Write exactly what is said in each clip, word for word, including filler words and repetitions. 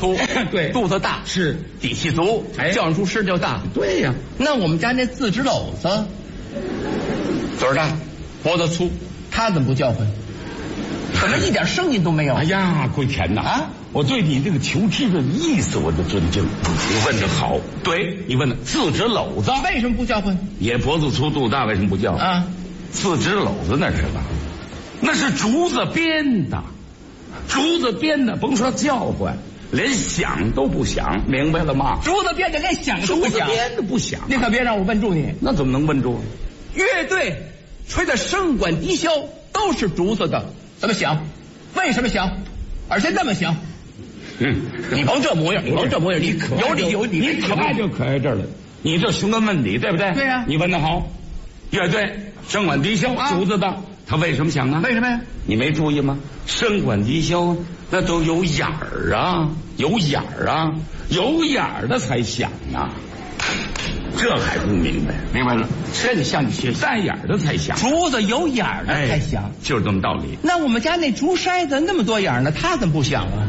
粗， 对， 肚子大， 是底气足， 哎， 叫出声就大。 对呀， 那我们家那四只篓子，嘴儿大，脖子粗，他怎么不叫唤？怎么一点声音都没有？ 哎呀，桂田呐，啊，我对你这个求知的意思我的尊敬，你问的好。对，你问的四只篓子为什么不叫唤？ 也脖子粗肚大，为什么不叫啊？ 四只篓子那是吧？那是竹子编的，竹子编的，甭说叫唤，连响都不响，明白了吗？ 竹子编的连响都不响， 竹子编的不响， 你可别让我问住你。 那怎么能问住？ 乐队吹的声管低箫都是竹子的，怎么响？为什么响？而且那么响？ 嗯， 你甭这模样，你甭这模样， 你可有理有理， 你可爱就可爱这儿了。你这询问问题，对不对？ 对呀、啊， 你问的好。乐队声管低箫，竹子的，它为什么响啊？ 为什么呀？ 你没注意吗？声管低箫那都有眼儿啊，有眼儿啊，有眼儿的才响啊。这还不明白？明白了， 真像你学习， 带眼儿的才响， 竹子有眼儿的才响、哎， 就是这么道理。 那我们家那竹筛子那么多眼儿呢，它怎么不响啊？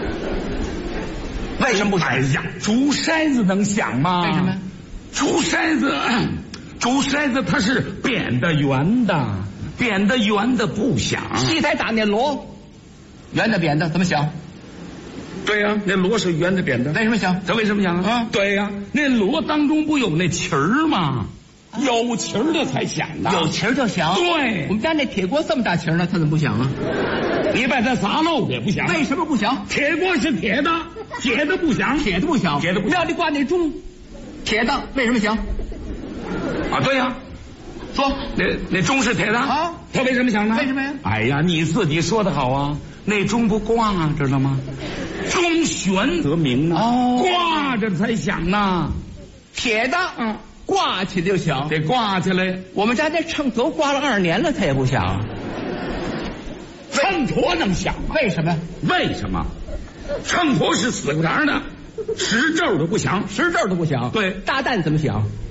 为什么不响？ 哎呀，竹筛子能响吗？ 为什么？ 竹筛子，竹筛子它是扁的圆的，扁的圆的不响。 戏台打那锣，圆的扁的怎么响？ 对呀、啊，那锣是圆的扁的， 为什么响？ 它为什么响啊？对呀、啊，那锣当中不有那旗儿吗？有旗儿的才响啊， 有旗儿就响。 对， 我们家那铁锅这么大旗儿呢，它怎么不响啊？ 你把它砸漏也不响。 为什么不响？ 铁锅是铁的，铁的不响， 铁的不响， 铁的不响。 庙里挂那钟，铁的为什么响？ 啊，对呀、啊。说那那钟是铁的啊，它为什么响呢？ 为什么呀？ 哎呀，你自己说的好啊，那钟不挂着了吗？钟悬得名啊，哦，挂着才响呢。 铁的，嗯，挂起来就响， 得挂起来。 我们家那秤砣挂了二十年了，它也不响。 秤砣能响吗？ 为什么？ 为什么？秤砣是死裤衩的，十皱都不响， 十皱都不响。 对， 大蛋怎么响？